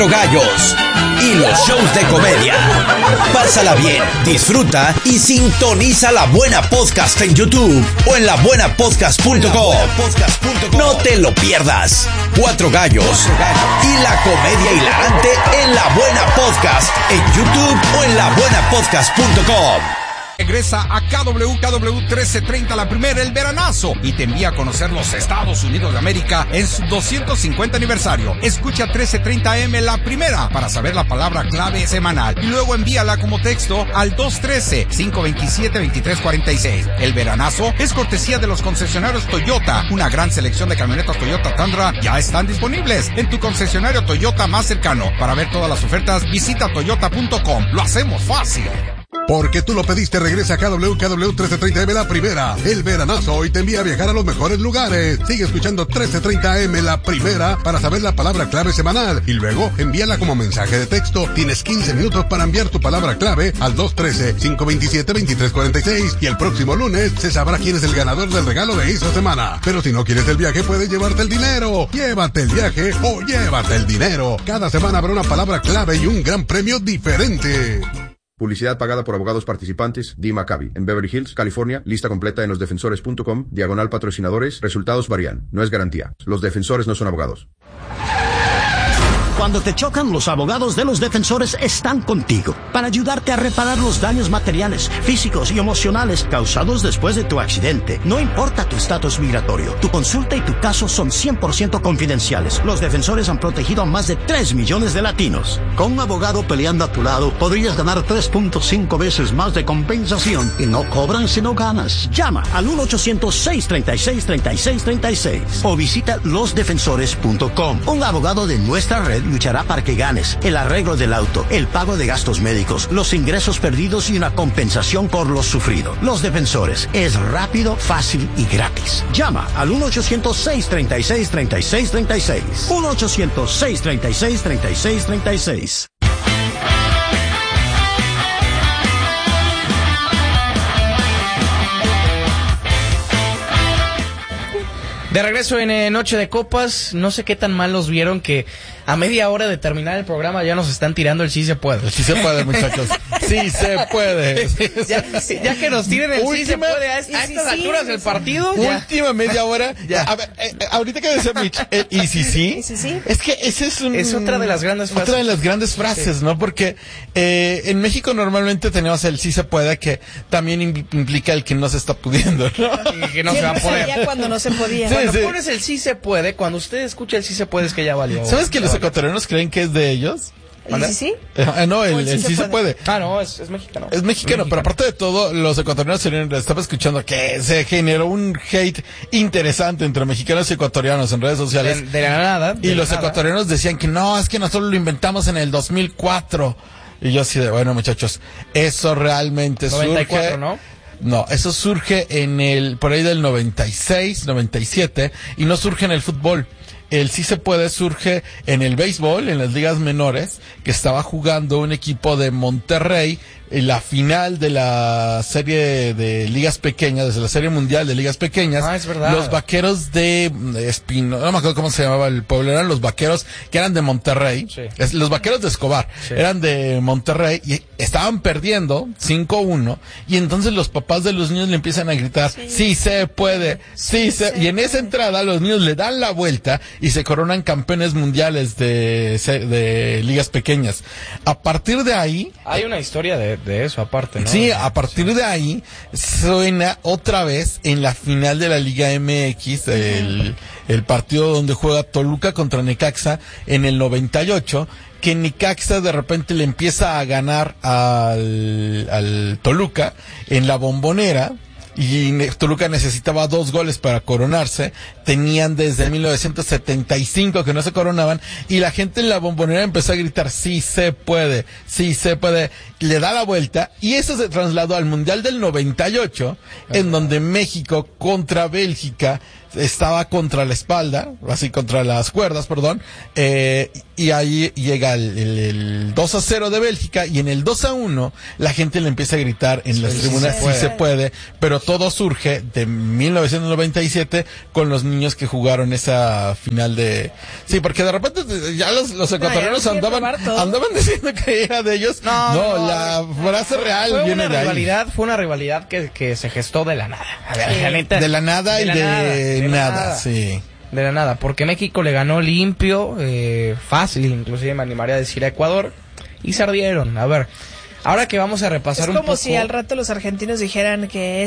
Gallos y los shows de comedia. Pásala bien, disfruta y sintoniza La Buena Podcast en YouTube o en labuenapodcast.com. No te lo pierdas. 4 gallos y la comedia hilarante en La Buena Podcast en YouTube o en labuenapodcast.com. Regresa a KW 1330 La Primera, el veranazo, y te envía a conocer los Estados Unidos de América en su 250 aniversario. Escucha 1330M La Primera para saber la palabra clave semanal y luego envíala como texto al 213-527-2346. El veranazo es cortesía de los concesionarios Toyota. Una gran selección de camionetas Toyota Tundra ya están disponibles en tu concesionario Toyota más cercano. Para ver todas las ofertas, visita toyota.com. Lo hacemos fácil. Porque tú lo pediste, regresa a KW 1330M La Primera, el veranazo, y te envía a viajar a los mejores lugares. Sigue escuchando 1330M La Primera para saber la palabra clave semanal y luego envíala como mensaje de texto. Tienes 15 minutos para enviar tu palabra clave al 213-527-2346 y el próximo lunes se sabrá quién es el ganador del regalo de esta semana. Pero si no quieres el viaje, puedes llevarte el dinero. Llévate el viaje o llévate el dinero. Cada semana habrá una palabra clave y un gran premio diferente. Publicidad pagada por abogados participantes. Dee Maccabi, en Beverly Hills, California. Lista completa en losdefensores.com. /patrocinadores. Resultados varían. No es garantía. Los defensores no son abogados. Cuando te chocan, los abogados de Los Defensores están contigo para ayudarte a reparar los daños materiales, físicos y emocionales causados después de tu accidente. No importa tu estatus migratorio, tu consulta y tu caso son 100% confidenciales. Los Defensores han protegido a más de 3 millones de latinos. Con un abogado peleando a tu lado, podrías ganar 3.5 veces más de compensación y no cobran si no ganas. Llama al 1-800-636-3636 o visita losdefensores.com. Un abogado de nuestra red luchará para que ganes el arreglo del auto, el pago de gastos médicos, los ingresos perdidos y una compensación por lo sufrido. Los Defensores es rápido, fácil y gratis. Llama al 1-800-636-3636. 1-800-636-3636. De regreso en Noche de Copas, no sé qué tan mal los vieron que a media hora de terminar el programa ya nos están tirando el sí se puede. Sí se puede, muchachos. Sí se puede. Ya que nos tiren el sí se puede a estas alturas del partido. Última media hora. Ya. A ver, ahorita que decía Mitch, ¿y si sí? Es que ese es otra de las grandes frases. Otra de las grandes frases, sí. ¿No? Porque en México normalmente tenemos el sí se puede, que también implica el que no se está pudiendo, ¿no? Y que no se va a poder. Ya cuando no se podía. Sí, cuando pones el sí se puede, cuando usted escucha el sí se puede, es que ya valió. ¿Sabes que los ecuatorianos creen que es de ellos? ¿El sí? No, el sí se puede. Ah, no, es mexicano. Es mexicano, pero aparte de todo, los ecuatorianos estaba escuchando que se generó un hate interesante entre mexicanos y ecuatorianos en redes sociales. De la nada. Y los ecuatorianos decían que no, es que nosotros lo inventamos en el 2004. Y yo así de, bueno, muchachos, eso realmente 94, surge... ¿no? No, eso surge por ahí del 96, 97, y no surge en el fútbol. El sí se puede surge en el béisbol, en las ligas menores, que estaba jugando un equipo de Monterrey en la final de la serie de ligas pequeñas, desde la serie mundial de ligas pequeñas. Ah, es verdad. Los vaqueros de Espino, no me acuerdo cómo se llamaba el pueblo, eran los vaqueros que eran de Monterrey. Sí. Los vaqueros de Escobar, sí. Eran de Monterrey y estaban perdiendo 5-1, y entonces los papás de los niños le empiezan a gritar, sí se puede, y en esa entrada los niños le dan la vuelta y se coronan campeones mundiales de ligas pequeñas. A partir de ahí... Hay una historia de eso aparte, ¿no? Sí, a partir de ahí suena otra vez en la final de la Liga MX, el partido donde juega Toluca contra Necaxa en el 98, que Necaxa de repente le empieza a ganar al Toluca en la Bombonera. Y Toluca necesitaba 2 goles para coronarse. Tenían desde 1975 que no se coronaban, y la gente en la Bombonera empezó a gritar sí se puede, sí se puede. Le da la vuelta y eso se trasladó al Mundial del 98, en donde México contra Bélgica estaba contra la espalda, así contra las cuerdas, perdón, y ahí llega el 2-0 de Bélgica, y en el 2-1 la gente le empieza a gritar en las tribunas, sí se puede, pero todo surge de 1997 con los niños que jugaron esa final de... Sí, porque de repente ya los ecuatorianos andaban diciendo que era de ellos. No, la frase real viene de ahí. Fue una rivalidad que se gestó de la nada. A ver, sí. La neta, de la nada y de nada, sí. De la nada, porque México le ganó limpio, fácil, inclusive me animaría a decir a Ecuador, y se ardieron. A ver, ahora que vamos a repasar un poco... Es como si al rato los argentinos dijeran que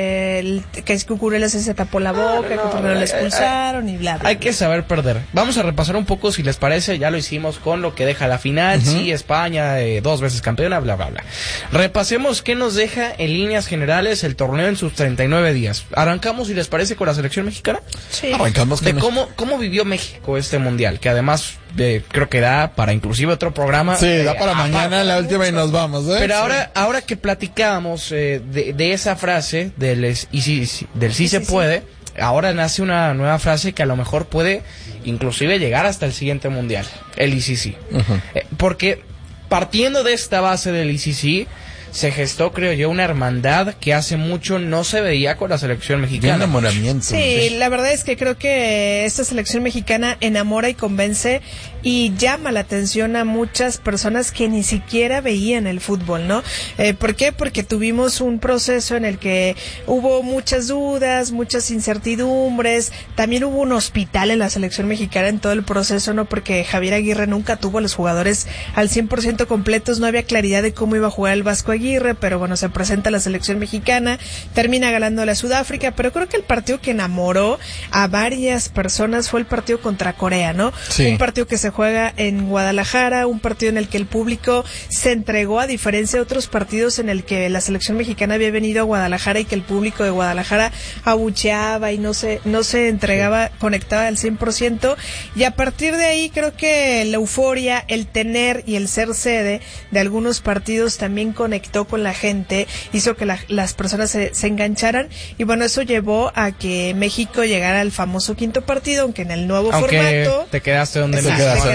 que Cucurelas se tapó la boca, que primero le expulsaron y bla, bla. Hay que saber perder. Vamos a repasar un poco, si les parece, ya lo hicimos con lo que deja la final, sí, España, 2 veces campeona, bla, bla, bla. Repasemos qué nos deja en líneas generales el torneo en sus 39 días. Arrancamos, si les parece, con la selección mexicana. Sí. Arrancamos de cómo vivió México este mundial, que además creo que da para inclusive otro programa. Sí, da para mañana la última y nos vamos, ¿eh? Pero ahora que platicábamos de esa frase del sí se puede, ahora nace una nueva frase que a lo mejor puede inclusive llegar hasta el siguiente mundial, el ICC. Porque partiendo de esta base del ICC, se gestó, creo yo, una hermandad que hace mucho no se veía con la selección mexicana. De enamoramiento. Sí, la verdad es que creo que esta selección mexicana enamora y convence y llama la atención a muchas personas que ni siquiera veían el fútbol, ¿no? ¿Por qué? Porque tuvimos un proceso en el que hubo muchas dudas, muchas incertidumbres, también hubo un hospital en la selección mexicana en todo el proceso, ¿no? Porque Javier Aguirre nunca tuvo a los jugadores al 100% completos, no había claridad de cómo iba a jugar el Vasco Aguirre, pero bueno, se presenta la selección mexicana, termina ganándole a Sudáfrica, pero creo que el partido que enamoró a varias personas fue el partido contra Corea, ¿no? Sí. Un partido que se juega en Guadalajara, un partido en el que el público se entregó, a diferencia de otros partidos en el que la selección mexicana había venido a Guadalajara y que el público de Guadalajara abucheaba y no se entregaba, conectaba al 100%, y a partir de ahí creo que la euforia, el tener y el ser sede de algunos partidos también conectó con la gente, hizo que las personas se engancharan, y bueno, eso llevó a que México llegara al famoso quinto partido, aunque en el nuevo formato te quedaste donde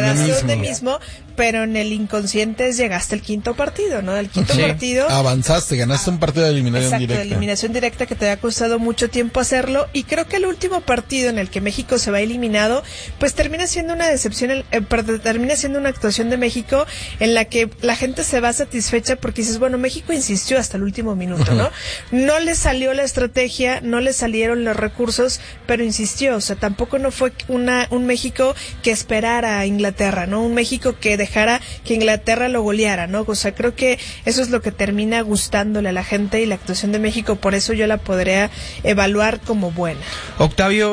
mismo, pero en el inconsciente llegaste al quinto partido, ¿no? El quinto partido. Avanzaste, ganaste un partido de eliminación directa. De eliminación directa que te ha costado mucho tiempo hacerlo, y creo que el último partido en el que México se va eliminado, pues termina siendo una decepción, termina siendo una actuación de México en la que la gente se va satisfecha porque dices, bueno, México insistió hasta el último minuto, ¿no? No le salió la estrategia, no le salieron los recursos, pero insistió, o sea, tampoco no fue un México que esperara a Inglaterra, ¿no? Un México que dejara que Inglaterra lo goleara, ¿no? O sea, creo que eso es lo que termina gustándole a la gente, y la actuación de México, por eso yo la podría evaluar como buena. Octavio,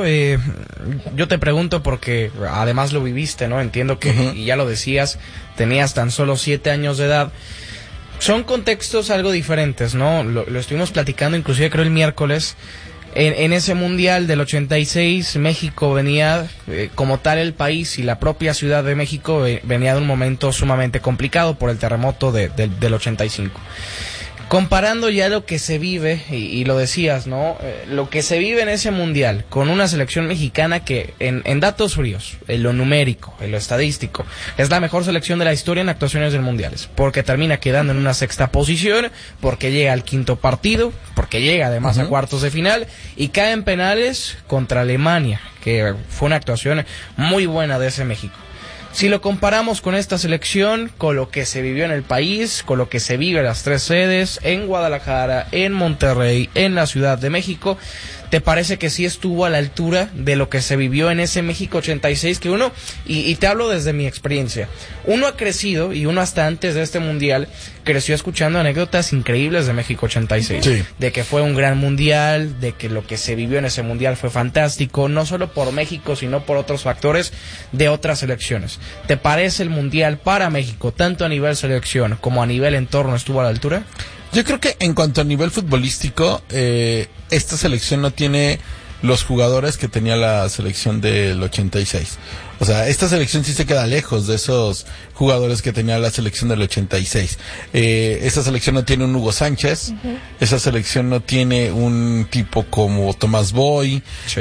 yo te pregunto porque además lo viviste, ¿no? Entiendo que, y ya lo decías, tenías tan solo 7 años de edad. Son contextos algo diferentes, ¿no? Lo estuvimos platicando inclusive creo el miércoles. En ese mundial del 86, México venía, como tal el país y la propia Ciudad de México venía de un momento sumamente complicado por el terremoto del 85. Comparando ya lo que se vive, y lo decías, ¿no? Lo que se vive en ese mundial con una selección mexicana que en datos fríos, en lo numérico, en lo estadístico, es la mejor selección de la historia en actuaciones del mundiales, porque termina quedando en una 6ª posición, porque llega al 5º partido, porque llega además a cuartos de final y cae en penales contra Alemania, que fue una actuación muy buena de ese México. Si lo comparamos con esta selección, con lo que se vivió en el país, con lo que se vive en las 3 sedes, en Guadalajara, en Monterrey, en la Ciudad de México, ¿te parece que sí estuvo a la altura de lo que se vivió en ese México 86? Que uno, y te hablo desde mi experiencia, uno ha crecido, y uno hasta antes de este mundial creció escuchando anécdotas increíbles de México 86, sí, de que fue un gran mundial, de que lo que se vivió en ese mundial fue fantástico, no solo por México, sino por otros factores de otras selecciones. ¿Te parece el mundial para México, tanto a nivel selección como a nivel entorno, estuvo a la altura? Yo creo que en cuanto a nivel futbolístico, esta selección no tiene los jugadores que tenía la selección del 86. O sea, esta selección sí se queda lejos de esos jugadores que tenía la selección del 86. Esta selección no tiene un Hugo Sánchez, esa selección no tiene un tipo como Tomás Boy,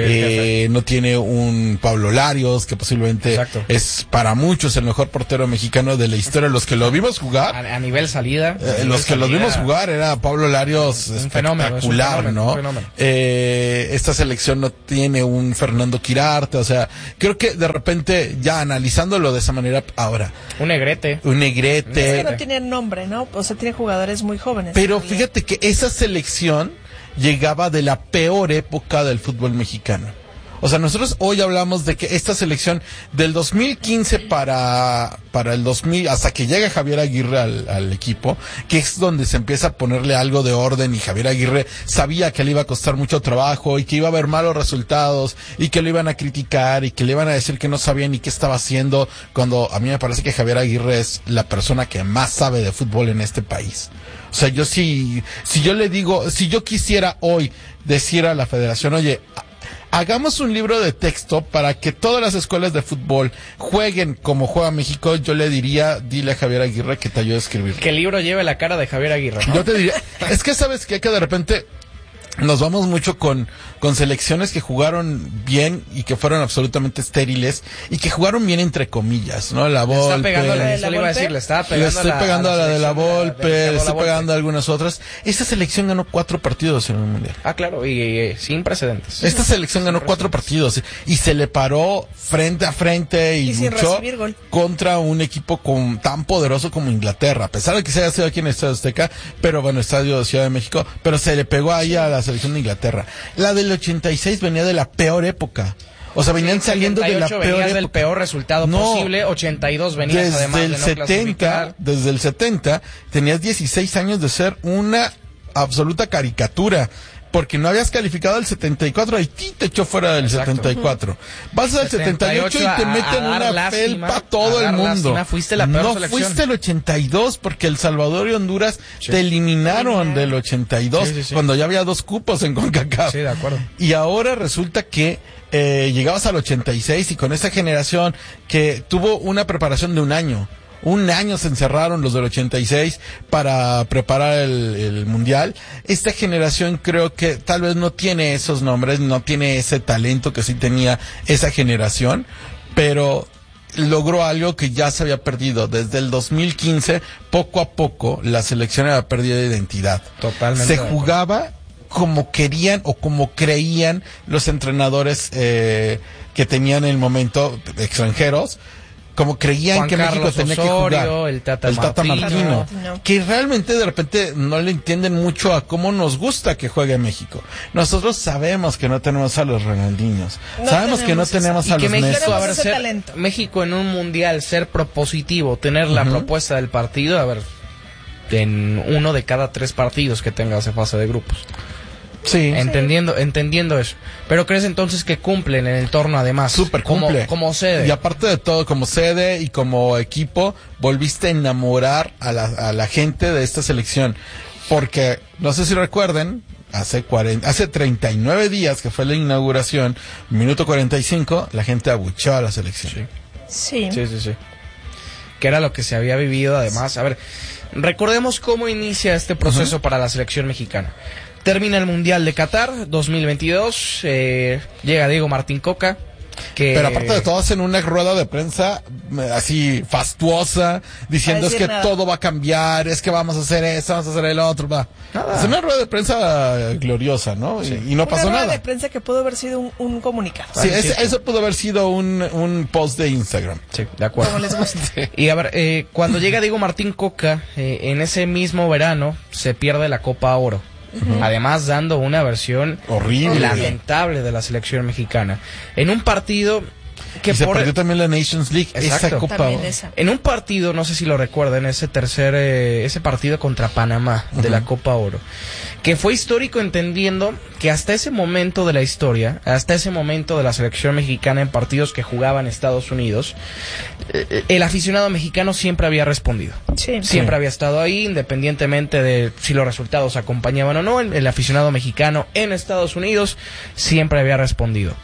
no tiene un Pablo Larios, que posiblemente es para muchos el mejor portero mexicano de la historia. Los que lo vimos jugar, a nivel salida, los vimos jugar era Pablo Larios espectacular, ¿no? Esta selección no tiene un Fernando Quirarte, o sea, creo que de repente ya analizándolo de esa manera ahora. Un Negrete. Es que no tiene nombre, ¿no? O sea, tiene jugadores muy jóvenes. Pero fíjate que esa selección llegaba de la peor época del fútbol mexicano. O sea, nosotros hoy hablamos de que esta selección del 2015 para el 2000, hasta que llega Javier Aguirre al equipo, que es donde se empieza a ponerle algo de orden, y Javier Aguirre sabía que le iba a costar mucho trabajo y que iba a haber malos resultados y que lo iban a criticar y que le iban a decir que no sabía ni qué estaba haciendo, cuando a mí me parece que Javier Aguirre es la persona que más sabe de fútbol en este país. O sea, yo si yo le digo, si yo quisiera hoy decir a la federación, oye, hagamos un libro de texto para que todas las escuelas de fútbol jueguen como juega México, yo le diría, dile a Javier Aguirre que te ayude a escribir. Que el libro lleve la cara de Javier Aguirre, ¿no? Yo te diría, es que sabes que de repente nos vamos mucho con selecciones que jugaron bien y que fueron absolutamente estériles y que jugaron bien entre comillas, ¿no? La Volpe. Le estaba pegando a la de la Volpe, le estoy pegando a algunas otras. Esta selección ganó 4 partidos en el Mundial. Ah, claro, y sin precedentes. Esta selección ganó 4 partidos y se le paró frente a frente y luchó contra un equipo tan poderoso como Inglaterra, a pesar de que se haya sido aquí en el Estadio Azteca, pero bueno, Estadio de Ciudad de México, pero se le pegó ahí a la selección de Inglaterra. La del 86 venía de la peor época. O sea, venían saliendo de la peor época. Del peor resultado posible. 82 venías además de no clasificar. Desde el 70 tenías 16 años de ser una absoluta caricatura. Porque no habías calificado al 74, Haití te echó fuera del 74. Vas al 78 y te meten una felpa a todo el mundo. Fuiste la peor selección. Fuiste el 82 porque El Salvador y Honduras te eliminaron del 82 cuando ya había 2 cupos en CONCACAF. Sí, de acuerdo. Y ahora resulta que llegabas al 86 y con esa generación que tuvo una preparación de un año. Un año se encerraron los del 86 para preparar el Mundial. Esta generación creo que tal vez no tiene esos nombres, no tiene ese talento que sí tenía esa generación, pero logró algo que ya se había perdido. Desde el 2015, poco a poco, la selección había perdido identidad. Totalmente. Se jugaba como querían o como creían los entrenadores que tenían en el momento, extranjeros, como creían Juan que Carlos México tenía Osorio, que jugar. El Tata Martino. Que realmente de repente no le entienden mucho a cómo nos gusta que juegue México. Nosotros sabemos que no tenemos a los Ronaldinhos. Sabemos que no tenemos a los Messi. México en un mundial, ser propositivo, tener la propuesta del partido, en 1 de cada 3 partidos que tenga esa fase de grupos. Sí. Entendiendo eso. Pero crees entonces que cumplen en el torno además. Súper cumple. Como sede. Y aparte de todo, como sede y como equipo, volviste a enamorar a la gente de esta selección. Porque, no sé si recuerden, hace 39 días que fue la inauguración, minuto 45, la gente abucheó a la selección. Sí. Que era lo que se había vivido además. A ver, recordemos cómo inicia este proceso para la selección mexicana. Termina el Mundial de Qatar 2022, llega Diego Martín Coca. Pero aparte de todo hacen una rueda de prensa así fastuosa, diciendo es que todo va a cambiar, es que vamos a hacer eso, vamos a hacer el otro, es una rueda de prensa gloriosa, ¿no? Sí. Y no pasó nada. Una rueda de prensa que pudo haber sido un comunicado. Sí, eso pudo haber sido un post de Instagram. Sí, de acuerdo. Como les gusta. Y a ver, cuando llega Diego Martín Coca, en ese mismo verano se pierde la Copa Oro. Además dando una versión horrible, lamentable de la selección mexicana en un partido que y se perdió también la Nations League. Exacto. Esa Copa en un partido, no sé si lo recuerdan, ese partido contra Panamá de la Copa Oro, que fue histórico, entendiendo que hasta ese momento de la historia, hasta ese momento de la selección mexicana en partidos que jugaban Estados Unidos, el aficionado mexicano siempre había respondido. Siempre había estado ahí, independientemente de si los resultados acompañaban o no. El aficionado mexicano en Estados Unidos siempre había respondido.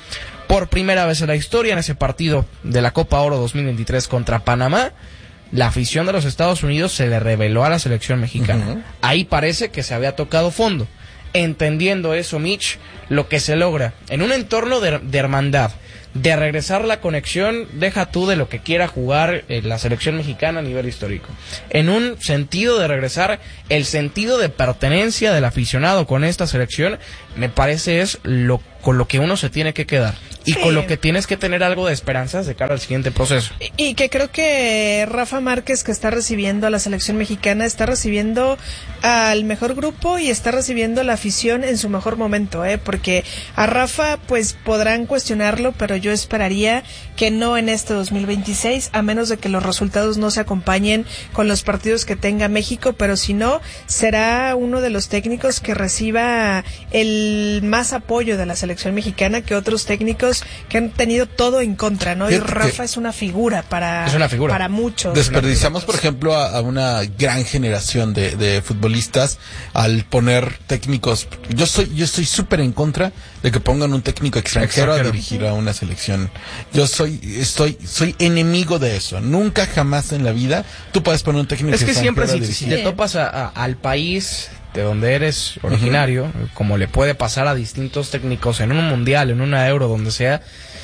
Por primera vez en la historia, en ese partido de la Copa Oro 2023 contra Panamá, la afición de los Estados Unidos se le reveló a la selección mexicana. Ahí parece que se había tocado fondo. Entendiendo eso, Mitch, lo que se logra en un entorno de hermandad, de regresar la conexión, deja tú de lo que quiera jugar la selección mexicana a nivel histórico, en un sentido de regresar el sentido de pertenencia del aficionado con esta selección, me parece es con lo que uno se tiene que quedar y con lo que tienes que tener algo de esperanzas de cara al siguiente proceso. Y que creo que Rafa Márquez, que está recibiendo a la selección mexicana, está recibiendo al mejor grupo y está recibiendo a la afición en su mejor momento, porque a Rafa pues podrán cuestionarlo, pero yo esperaría que no en este 2026, a menos de que los resultados no se acompañen con los partidos que tenga México, pero si no, será uno de los técnicos que reciba el más apoyo de la selección mexicana que otros técnicos que han tenido todo en contra, ¿no? Y Rafa es una figura para muchos. Desperdiciamos, por ejemplo, a una gran generación de futbolistas al poner técnicos. Yo estoy súper en contra de que pongan un técnico extranjero a dirigir a una selección. Yo soy enemigo de eso. Nunca jamás en la vida tú puedes poner un técnico extranjero. Es que siempre si te topas al país de donde eres originario, como le puede pasar a distintos técnicos en un mundial, en una Euro, donde sea,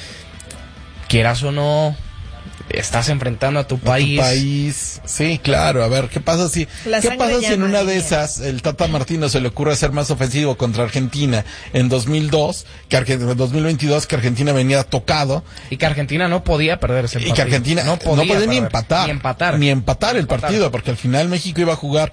quieras o no, estás enfrentando a tu país. Sí, claro. A ver, ¿qué pasa si en una de esas el Tata Martino se le ocurre ser más ofensivo contra Argentina en 2022, que Argentina venía tocado y que Argentina no podía perder ese partido, y que Argentina no podía ni empatar el partido, porque al final México iba a jugar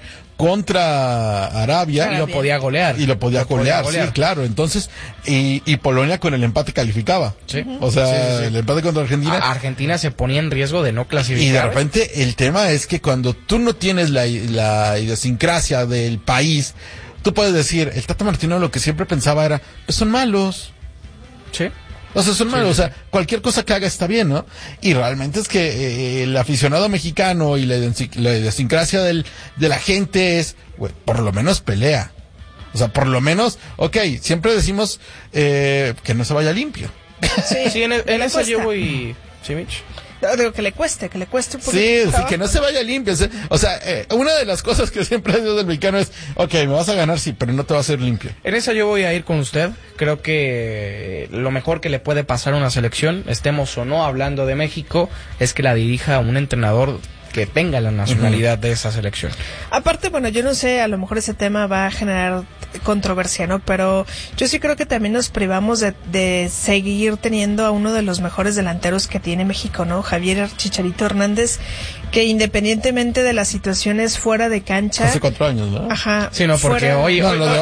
contra Arabia y lo podía golear. Sí, claro. Entonces, y Polonia con el empate calificaba. Sí. O sea, el empate contra Argentina. Argentina se ponía en riesgo de no clasificar. Y de repente el tema es que cuando tú no tienes la idiosincrasia del país, tú puedes decir, el Tata Martino lo que siempre pensaba era, pues son malos. Sí. O sea, son malos, o sea, cualquier cosa que haga está bien, ¿no? Y realmente es que el aficionado mexicano y la idiosincrasia de la gente es, por lo menos pelea. O sea, por lo menos, siempre decimos que no se vaya limpio. Sí, en eso yo voy... ¿Sí, Mitch? Digo, que le cueste un poquito. Sí, que no se vaya limpio. O sea, una de las cosas que siempre digo del mexicano es, me vas a ganar, sí, pero no te va a hacer limpio. En esa yo voy a ir con usted. Creo que lo mejor que le puede pasar a una selección, estemos o no hablando de México, es que la dirija un entrenador que tenga la nacionalidad de esa selección. Aparte, bueno, yo no sé, a lo mejor ese tema va a generar controversia, ¿no? Pero yo sí creo que también nos privamos de seguir teniendo a uno de los mejores delanteros que tiene México, ¿no? Javier Chicharito Hernández, que independientemente de las situaciones fuera de cancha... Hace 4 años, ¿no? Ajá. Sí, no, porque hoy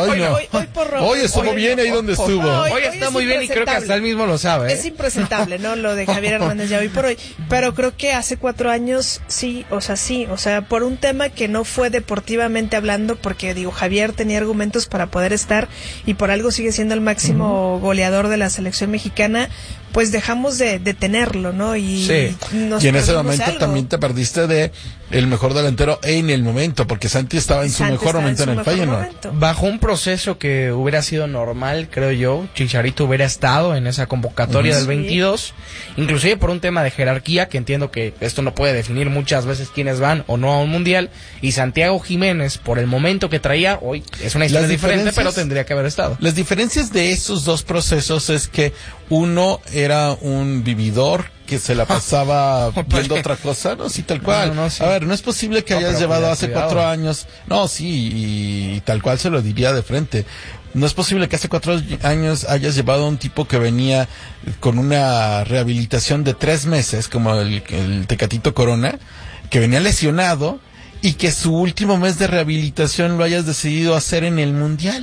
estuvo bien ahí donde estuvo. Hoy está muy bien y creo que hasta él mismo lo sabe. Es impresentable, ¿no? Lo de Javier Hernández ya hoy por hoy. Pero creo que hace 4 años sí, o sea, por un tema que no fue deportivamente hablando, porque digo, Javier tenía argumentos para poder estar y por algo sigue siendo el máximo goleador de la selección mexicana, pues dejamos de tenerlo, ¿no? Y en ese momento también te perdiste de el mejor delantero en el momento, porque Santi estaba en su mejor momento en el Feyenoord. Bajo un proceso que hubiera sido normal, creo yo, Chicharito hubiera estado en esa convocatoria del 22, inclusive por un tema de jerarquía, que entiendo que esto no puede definir muchas veces quiénes van o no a un mundial, y Santiago Jiménez, por el momento que traía, hoy es una historia diferente, pero tendría que haber estado. Las diferencias de esos dos procesos es que uno era un vividor que se la pasaba viendo otra cosa, ¿no? Sí, tal cual. Sí. A ver, no es posible que hayas llevado hace 4 años. No, sí, y tal cual se lo diría de frente. No es posible que hace 4 años hayas llevado a un tipo que venía con una rehabilitación de 3 meses, como el Tecatito Corona, que venía lesionado, y que su último mes de rehabilitación lo hayas decidido hacer en el Mundial.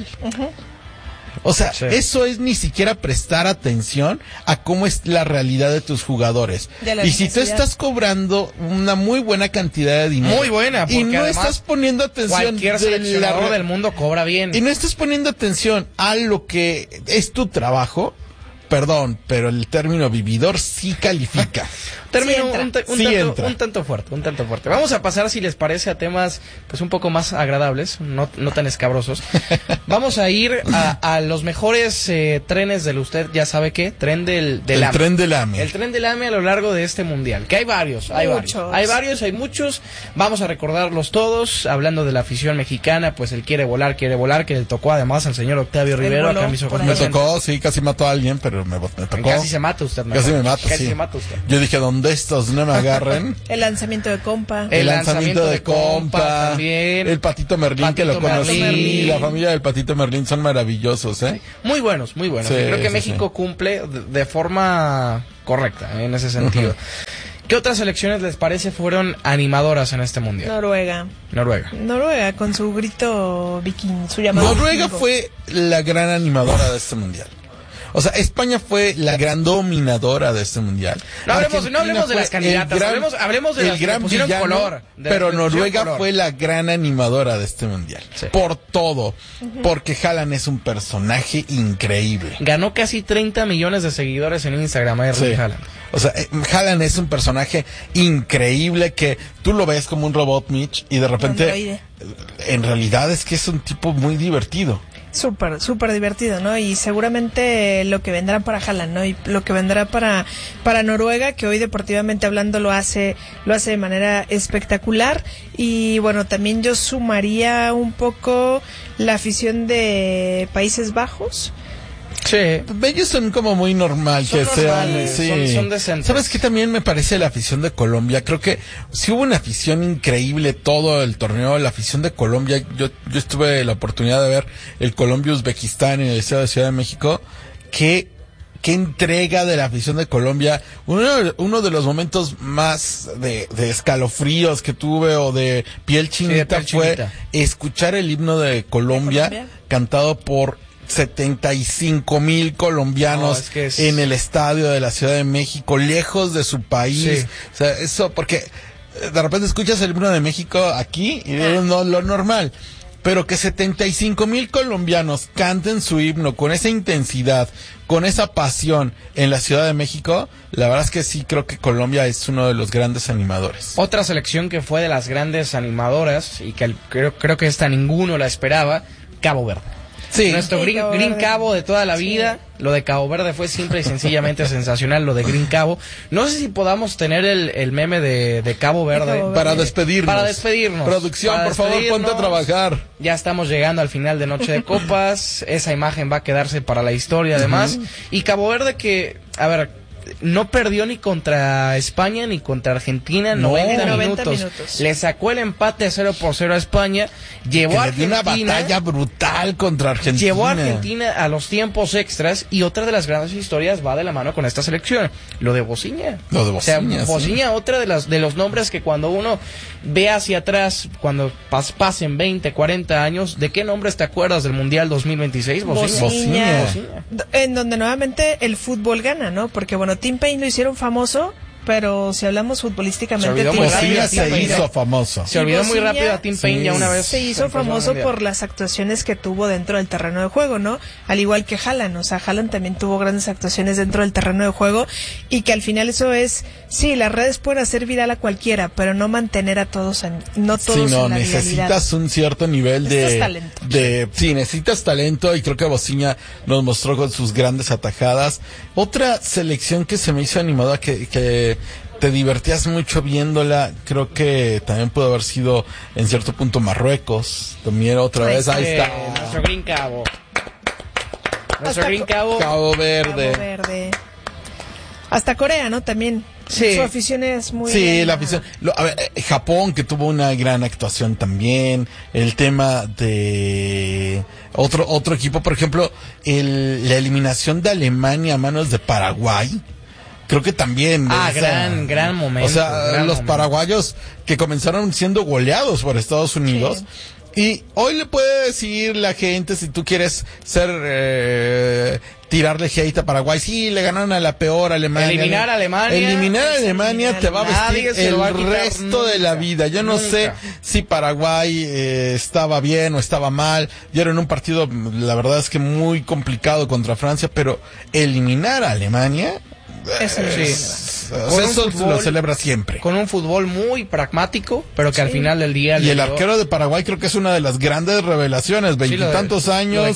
O sea, eso es ni siquiera prestar atención a cómo es la realidad de tus jugadores. Y si tú estás cobrando una muy buena cantidad de dinero, muy buena, y no estás poniendo atención, cualquier seleccionador del mundo cobra bien, y no estás poniendo atención a lo que es tu trabajo, perdón, pero el término vividor sí califica. Término Sí un tanto fuerte. Vamos a pasar, si les parece, a temas pues un poco más agradables, no tan escabrosos. Vamos a ir a los mejores trenes del usted ya sabe qué, tren del AME. Tren del AME. El tren del AME a lo largo de este mundial, que hay varios. Hay muchos. Vamos a recordarlos todos, hablando de la afición mexicana, pues él quiere volar, que le tocó además al señor Octavio Rivero, acá en mis ojos. Me tocó, sí, casi mató a alguien, pero me tocó. Casi se mata usted. Casi me mato, sí. Yo dije, ¿dónde estos no me agarren? El lanzamiento de Compa. El lanzamiento de Compa. También. El Patito Merlín, que lo conocí. La familia del Patito Merlín son maravillosos, ¿eh? Muy buenos. Sí, creo que México cumple de forma correcta en ese sentido. ¿Qué otras selecciones les parece fueron animadoras en este mundial? Noruega con su grito viking, su llamado. Noruega fue la gran animadora de este mundial. O sea, España fue la gran dominadora de este mundial. No hablemos de las candidatas, hablemos de las que pusieron color. Pero Noruega fue la gran animadora de este mundial. Sí. Por todo. Porque Haaland es un personaje increíble. Ganó casi 30 millones de seguidores en Instagram, Haaland. O sea, Haaland es un personaje increíble que tú lo ves como un robot, Mitch, y de repente, en realidad es que es un tipo muy divertido. Súper divertido, ¿no? Y seguramente lo que vendrá para Haaland, ¿no? Y lo que vendrá para Noruega, que hoy deportivamente hablando lo hace de manera espectacular. Y bueno, también yo sumaría un poco la afición de Países Bajos. Sí. Ellos son como muy normal que sean, sí. Son decentes. ¿Sabes qué también me parece la afición de Colombia? Creo que sí hubo una afición increíble todo el torneo, la afición de Colombia. Yo tuve la oportunidad de ver el Colombia-Uzbekistán en el Estadio de Ciudad de México. Qué entrega de la afición de Colombia. Uno de los momentos más de escalofríos que tuve o de piel chinita fue escuchar el himno de Colombia cantado por 75,000 colombianos en el estadio de la Ciudad de México, lejos de su país. Sí. O sea, eso, porque de repente escuchas el himno de México aquí y es lo normal. Pero que 75,000 colombianos canten su himno con esa intensidad, con esa pasión en la Ciudad de México, la verdad es que sí creo que Colombia es uno de los grandes animadores. Otra selección que fue de las grandes animadoras y que creo que esta ninguno la esperaba, Cabo Verde. Sí. Nuestro Green Cabo de toda la vida. Lo de Cabo Verde fue simple y sencillamente sensacional, lo de Green Cabo. No sé si podamos tener el meme de Cabo Verde. Para despedirnos. Producción, por favor, ponte a trabajar. Ya estamos llegando al final de Noche de Copas. Esa imagen va a quedarse para la historia, además. Y Cabo Verde que, a ver, no perdió ni contra España ni contra Argentina 90 minutos. Le sacó el empate 0-0 a España. Llevó a Argentina, una batalla brutal contra Argentina. Llevó a Argentina a los tiempos extras. Y otra de las grandes historias va de la mano con esta selección, lo de Bociña. O sea, Bociña, otra de los nombres que cuando uno ve hacia atrás, cuando pasen 20, 40 años, ¿de qué nombres te acuerdas del Mundial 2026? Bociña. En donde nuevamente el fútbol gana, ¿no? Porque bueno, Tim Payne lo hicieron famoso, pero si hablamos futbolísticamente, se hizo famoso. Se olvidó muy rápido a Tim Payne ya una vez. Se hizo famoso por las actuaciones que tuvo dentro del terreno de juego, ¿no? Al igual que Haaland, o sea, Haaland también tuvo grandes actuaciones dentro del terreno de juego y que al final eso es, sí, las redes pueden hacer viral a cualquiera, pero no mantener a todos, no todos en la necesitas viralidad. Un cierto nivel talento. Sí, necesitas talento y creo que Bociña nos mostró con sus grandes atajadas. Otra selección que se me hizo animada que te divertías mucho viéndola, creo que también pudo haber sido en cierto punto Marruecos, también otra vez, ahí está. Nuestro Green Cabo. Green Cabo. Cabo Verde. Hasta Corea, ¿no? También. Sí. Su afición es muy... Sí, la afición. Japón, que tuvo una gran actuación también. El tema de otro equipo, por ejemplo, la eliminación de Alemania a manos de Paraguay. Creo que también. Gran momento. O sea, los paraguayos que comenzaron siendo goleados por Estados Unidos. Sí. Y hoy le puede decir la gente, si tú quieres tirarle hate a Paraguay, sí, le ganaron a la peor Alemania. Eliminar a Alemania te va a vestir el resto de la vida. Yo no sé si Paraguay estaba bien o estaba mal. Dieron un partido, la verdad es que muy complicado contra Francia, pero eliminar a Alemania... O sea, eso lo celebra siempre. Con un fútbol muy pragmático, pero que al final del día... Y el arquero de Paraguay creo que es una de las grandes revelaciones, veintitantos años,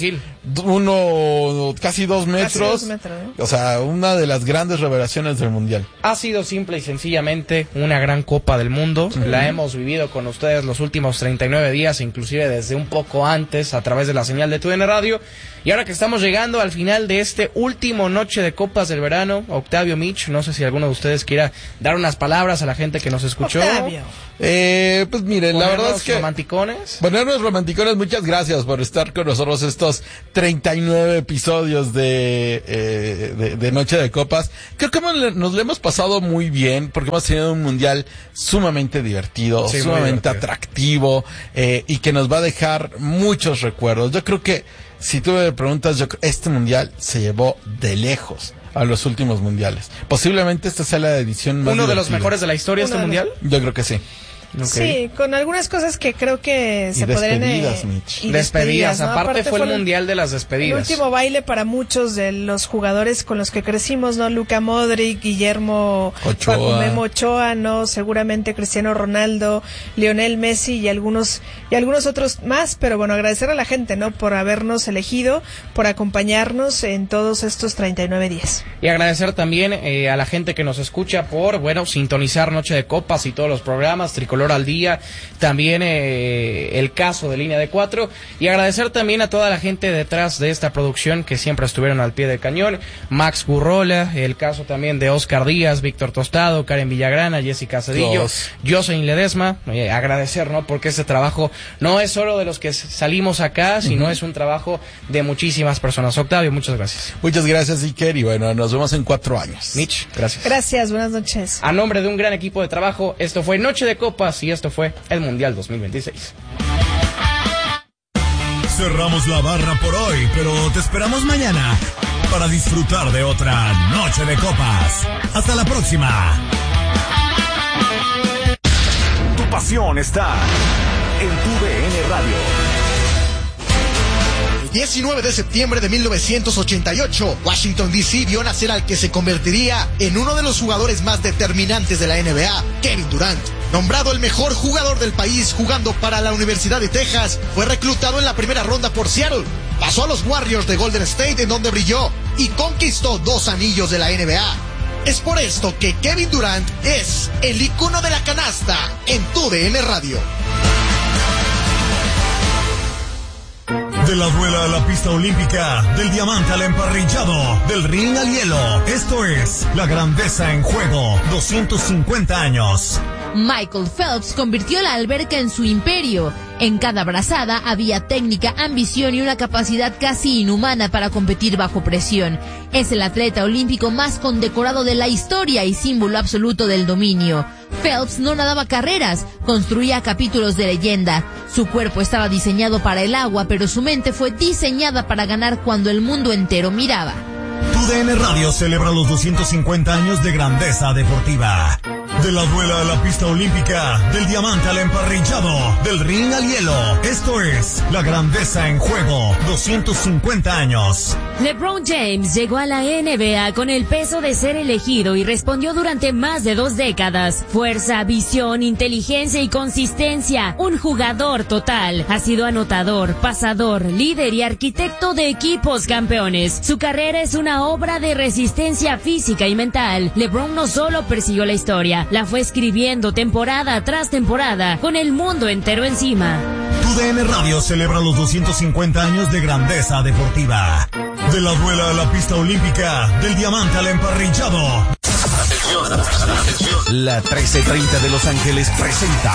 casi 2 metros, o sea, una de las grandes revelaciones del Mundial. Ha sido simple y sencillamente una gran Copa del Mundo, la hemos vivido con ustedes los últimos 39 días, inclusive desde un poco antes, a través de la señal de TUDN Radio, y ahora que estamos llegando al final de este último noche de Copas del Verano, Octavio, Mitch, no sé si alguno de ustedes quiera dar unas palabras a la gente que nos escuchó. Octavio. Pues miren, la verdad es que... Ponernos romanticones, muchas gracias por estar con nosotros estos 39 episodios de Noche de Copas. Creo que nos lo hemos pasado muy bien, porque hemos tenido un mundial sumamente divertido, sumamente atractivo, y que nos va a dejar muchos recuerdos. Yo creo que, si tú me preguntas, este mundial se llevó de lejos a los últimos mundiales. Posiblemente esta sea la edición más ¿Uno divertida. de los mejores de la historia este mundial? Yo creo que sí. Okay. Sí, con algunas cosas que creo que se podrían... Despedidas, ¿no? Aparte fue el mundial de las despedidas. El último baile para muchos de los jugadores con los que crecimos, ¿no? Luka Modric, Guillermo Memo Ochoa, ¿no? Seguramente Cristiano Ronaldo, Lionel Messi y algunos otros más, pero bueno, agradecer a la gente, ¿no? Por habernos elegido, por acompañarnos en todos estos 39 días. Y agradecer también a la gente que nos escucha por, bueno, sintonizar Noche de Copas y todos los programas, Tricolor al Día, también el caso de Línea de 4, y agradecer también a toda la gente detrás de esta producción que siempre estuvieron al pie del cañón, Max Gurrola, el caso también de Oscar Díaz, Víctor Tostado, Karen Villagrana, Jessica Cedillo, Jocelyn Ledesma, agradecer, ¿no? Porque este trabajo no es solo de los que salimos acá, sino es un trabajo de muchísimas personas. Octavio, muchas gracias. Muchas gracias, Iker, y bueno, nos vemos en 4 años. Mitch, gracias. Gracias, buenas noches. A nombre de un gran equipo de trabajo, esto fue Noche de Copas y esto fue el Mundial 2026. Cerramos la barra por hoy, pero te esperamos mañana para disfrutar de otra Noche de Copas. Hasta la próxima. Tu pasión está en TUDN Radio. 19 de septiembre de 1988, Washington D.C. vio nacer al que se convertiría en uno de los jugadores más determinantes de la NBA, Kevin Durant. Nombrado el mejor jugador del país jugando para la Universidad de Texas, fue reclutado en la primera ronda por Seattle. Pasó a los Warriors de Golden State, en donde brilló y conquistó 2 anillos de la NBA. Es por esto que Kevin Durant es el icono de la canasta en TUDN Radio. De la duela a la pista olímpica, del diamante al emparrillado, del ring al hielo. Esto es La Grandeza en Juego, 250 años. Michael Phelps convirtió la alberca en su imperio. En cada brazada había técnica, ambición y una capacidad casi inhumana para competir bajo presión. Es el atleta olímpico más condecorado de la historia y símbolo absoluto del dominio. Phelps no nadaba carreras, construía capítulos de leyenda. Su cuerpo estaba diseñado para el agua, pero su mente fue diseñada para ganar cuando el mundo entero miraba. TUDN Radio celebra los 250 años de grandeza deportiva. De la duela a la pista olímpica, del diamante al emparrillado, del ring al hielo. Esto es La Grandeza en Juego, 250 años. LeBron James llegó a la NBA con el peso de ser elegido y respondió durante más de 2 décadas. Fuerza, visión, inteligencia y consistencia. Un jugador total. Ha sido anotador, pasador, líder y arquitecto de equipos campeones. Su carrera es una obra de resistencia física y mental. LeBron no solo persiguió la historia, la fue escribiendo temporada tras temporada, con el mundo entero encima. TUDN Radio celebra los 250 años de grandeza deportiva. De la duela a la pista olímpica, del diamante al emparrillado. Atención. La 1330 de Los Ángeles presenta